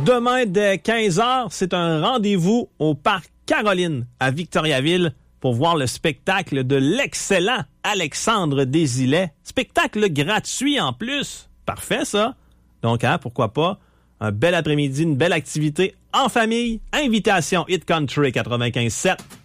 Demain, dès 15h, c'est un rendez-vous au Parc Caroline à Victoriaville pour voir le spectacle de l'excellent Alexandre Desilets. Spectacle gratuit en plus. Parfait, ça. Donc, pourquoi pas? Un bel après-midi, une belle activité en famille. Invitation Hit Country 95.7.